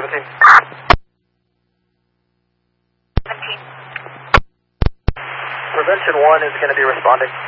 17. 17. Prevention 1 is going to be responding.